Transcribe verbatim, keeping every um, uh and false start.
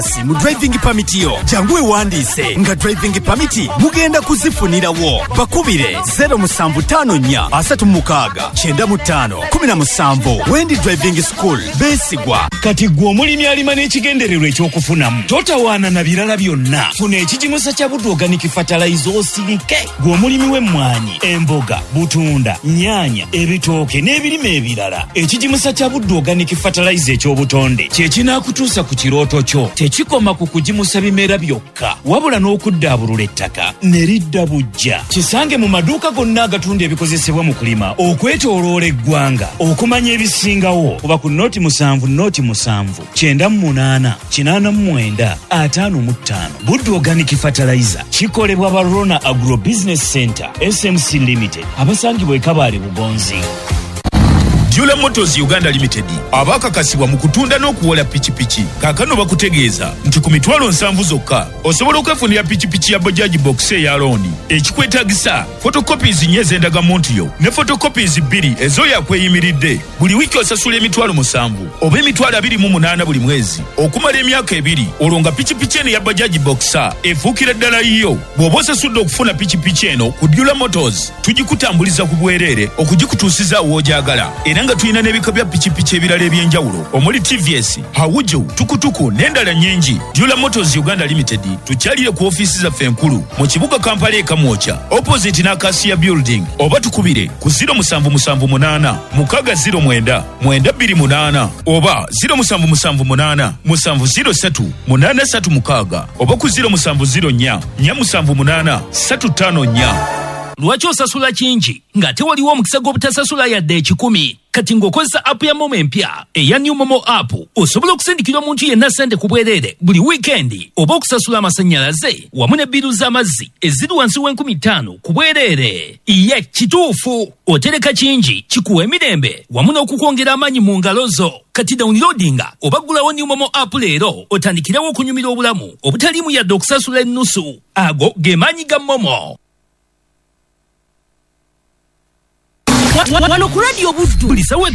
mu driving permit yo jangu wandise nga driving permit mugenda kuzifunirawo bakubire zero musanvu tano nnya asatu mukaga chenda mutano kumi na musanvu Wendi Driving School besigwa kati gwo omulimi alima n'ekigendererwa ekyokufunamu totawaana na birala byonna funa ekijimusa kya Buddu Organic Fertilizer osirike gwo omulimi w'emmwanyi emboga butunda nyaanya ebitooke n'ebirime ebirala ekijimusa kya Buddu Organic Fertilizer ekyobutonde kye kinaakutuusa ku kirooto kyo tekikoma ku kujimusa bimera byokka wabula n'okuddaabulula ettaka ne lidda bujja kisange mu maduuka gonna agatunda ebikozesebwa mu kulima okwetooloola eggwanga okumanya ebisingawo kuba ku noti musanvu noti musanvu kyenda mu munaana kinaana mu mwenda ataano mu ttaano Buddu Organic Fertilizer kikolebwa ba Rona Agro Business Center S M C Limited abasangibwa e Kabale Bugonzi. Dula Motors Uganda Limited abakakasibwa mu kutunda n'okuwola pichipichi kakano bakutegeeza nti ku mitwalo nsanvu zokka osobola okwefunira pichipichi ya Bajaj Box ya loan ekikwetagisa photocopies nyeze endagamuntu yo ne photocopies bbiri ezo yakweyimiridde buli wiki osasula emitwalo musanvu oba emitwalo abiri mu munaana buli mwezi okumala emyaka ebiri olonga pichipichi eno ya Bajaj Box efuukira ddala yiyo bw'oba osasudde okufuna pichipichi eno ku Dula Motors tugikutambuliza ku bwereere okugikutuusiza w'ogyagala era nga tulina n'ebika bya pichipichi ebirala ebyenjawulo omuli T V S, Hawujo, tukutuku n'endala nnyingi. Dula Motors Uganda Limited tukyalire ku ofiisi zaffe enkulu mu kibuga Kampala e Kamwocha opposite n'Acacia Building oba tukubire ku zero musanvu musanvu munaana mukaga zero mwenda mwenda bbiri munaana oba zero musanvu musanvu munaana musanvu zero ssatu munaana ssatu mukaga oba ku zero musanvu zero nnya nnya musanvu munaana ssatu ttaano nnya. Lwaki osasula kingi ng'ate waliwo omukisa gw'obutasasula yadde ekikumi kati ng'okozesa app ya Momo empya eya New Momo app osobola okusindikira omuntu yenna ssente ku bwereere buli wiikendi oba okusasula amasannyalaze wamu ne bbiru z'amazzi eziri wansi w'enkumi ttaano ku bwereere. Ye kituufu otereka kingi kikuwa emirembe wamu n'okukwongera amaanyi mu ngalo zo. Kati downloadinga oba ggulawo New Momo app leero otandikirewo okunyumira obulamu obutaliimu yadde okusasula ennusu. Ago ge maanyi ga Momo. Wano ku Radio Buddu.